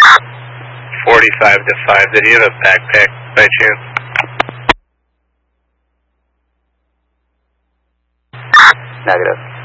45 to 5. Did you have a backpack by chance? Negative.